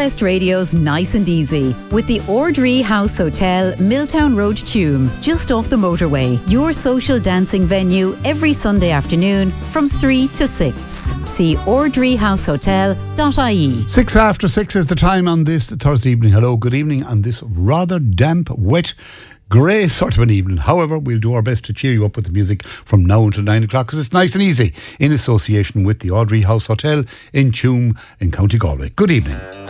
West Radio's Nice and Easy with the Ordree House Hotel, Milltown Road, Tuam, just off the motorway. Your social dancing venue every Sunday afternoon from 3 to 6. See ordreehousehotel.ie. 6:06 is the time on this Thursday evening. Hello, good evening on this rather damp, wet, grey sort of an evening. However, we'll do our best to cheer you up with the music from now until 9 o'clock because it's nice and easy in association with the Ordree House Hotel in Tuam in County Galway. Good evening.